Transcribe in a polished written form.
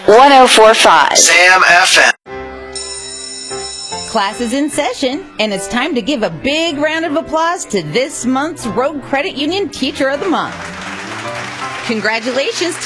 1045. Sam FM. Class is in session, and it's time to give a big round of applause to this month's Rogue Credit Union Teacher of the Month. Congratulations to